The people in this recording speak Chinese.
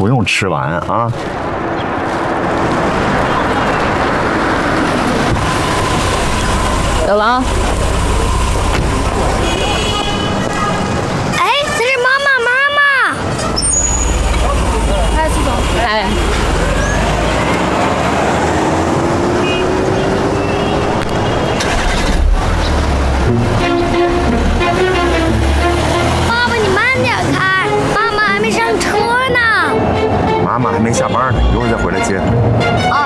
不用吃完啊。 走了啊。 哎，这是妈妈。 哎，苏总，来。 爸爸，你慢点开，妈妈还没上车呢。 妈妈还没下班呢，一会儿再回来接。